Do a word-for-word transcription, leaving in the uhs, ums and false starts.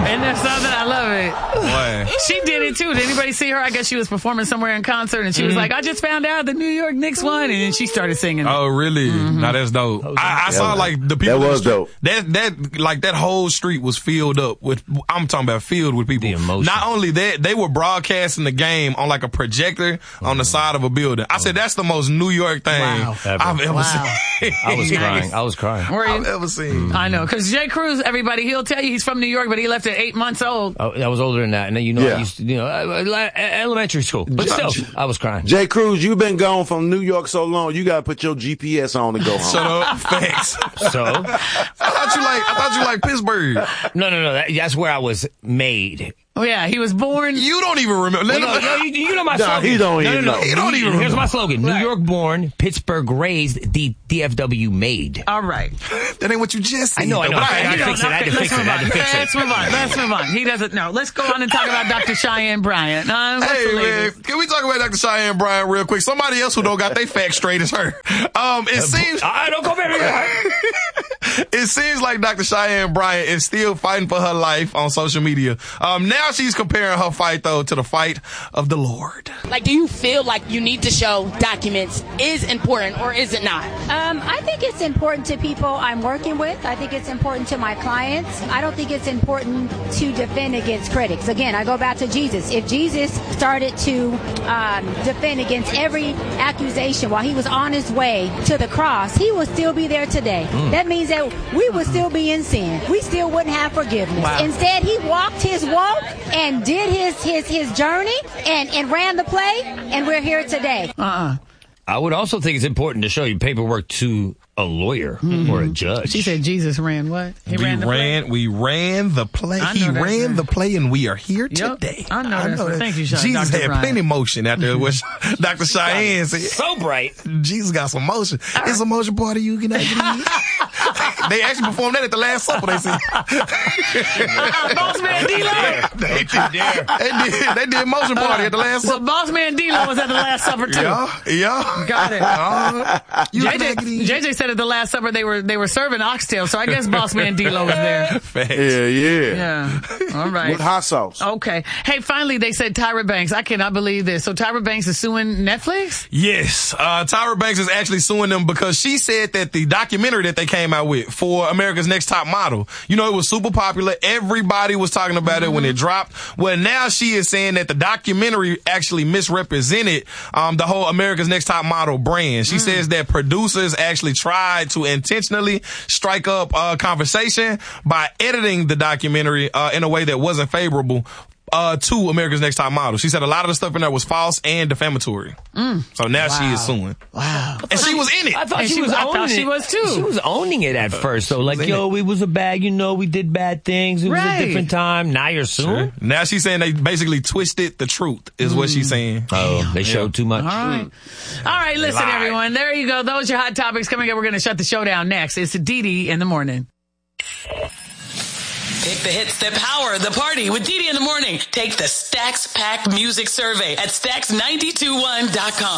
Isn't that something? I love it. Boy. She did it too. Did anybody see her? I guess she was performing somewhere in concert, and she was Mm-hmm. like, I just found out the New York Knicks won, and then she started singing. Oh, really? Mm-hmm. Now that's dope. I, I saw like the people. That in was the street, dope. That that like that whole street was filled up with. I'm talking about filled with people. The emotion. Not only that, they were broadcasting the game on like a projector on the side of a building. I said that's the most New York thing Wow. I've ever Wow. seen. I was crying. I was crying. Were you? I've ever seen. I know, because Jay Cruz, everybody, he'll tell you he's from New York, but he left at eight months old. I, I was older than that, and then, you know, Yeah. I used to, you know, uh, uh, elementary school. But still, I was crying. Jay Cruz, you've been gone from New York so long, you gotta put your G P S on to go home. Shut up, facts. So, I thought you like. I thought you like Pittsburgh. no, no, no. That, that's where I was made. Oh, yeah, he was born. You don't even remember. Well, no, no, you, you know my Nah, slogan. he don't no, even no, no. know. He don't even Here's remember. my slogan. New York born, Pittsburgh raised, the D F W made. All right. That ain't what you just said. I know, I though, know. but I- I You don't fix it, I had to know. fix Let's it, move I had on. to fix it. Let's move on. Let's move on. He doesn't know. Let's go on and talk about Doctor Cheyenne Bryant. Uh, what's Hey the man, latest? can we talk about Doctor Cheyenne Bryant real quick? Somebody else who don't got their facts straight is her. Um, it seems I don't go back. it seems like Doctor Cheyenne Bryant is still fighting for her life on social media. Um, now she's comparing her fight though to the fight of the Lord. Like, do you feel like you need to show documents is important or is it not? Um, I think it's important to people I'm working with. I think it's important to my clients. I don't think it's important to defend against critics. Again, I go back to Jesus. If Jesus started to um, defend against every accusation while he was on his way to the cross, he would still be there today. Mm. That means that we would still be in sin. We still wouldn't have forgiveness. Wow. Instead, he walked his walk and did his his his journey and, and ran the play, and we're here today. Uh-uh. I would also think it's important to show you paperwork to a lawyer or a judge. She said Jesus ran what? He we ran the play? we ran the play. I know He that's ran right. the play, and we are here Yep. today. I know that's right. that. Thank you, Sean. Jesus Doctor had Bryant. plenty of motion after what Doctor Cheyenne said. So bright. Jesus got some motion. It's a motion party you can actually. They actually performed that at the Last Supper. They said. Uh-uh, Boss Man D-Lo. they, they did. They did motion party at the Last So Supper. Boss Man D-Lo was at the Last Supper too. Yeah, yeah. Got it. Uh, you J J, can actually- J J said at the Last Supper they were they were serving oxtail, so I guess Boss Man D-Lo was there. Facts. Yeah, yeah. Yeah. All right. With hot sauce. Okay. Hey, finally they said Tyra Banks. I cannot believe this. So Tyra Banks is suing Netflix? Yes, uh, Tyra Banks is actually suing them because she said that the documentary that they came out with for America's Next Top Model, you know, it was super popular. Everybody was talking about it when it dropped. Well, now she is saying that the documentary actually misrepresented um, the whole America's Next Top Model brand. She says that producers actually tried to intentionally strike up a conversation by editing the documentary uh, in a way that wasn't favorable Uh, to America's Next Top Model. She said a lot of the stuff in there was false and defamatory. So now she is suing. Wow. And she was in it. I thought And she, she- was I owning thought it. she was too. She was owning it at first, though. Like, in yo, it was a bad, you know, we did bad things. It was Right. a different time. Now you're suing? Now she's saying they basically twisted the truth, is what she's saying. Oh, they showed too much. All right. All right, listen, Lied. everyone. There you go. Those are your hot topics. Coming up, we're going to shut the show down next. It's Dee Dee in the morning. Pick the hits that power the party with Dee Dee in the morning. Take the Stacks Pack Music Survey at stacks nine two one dot com.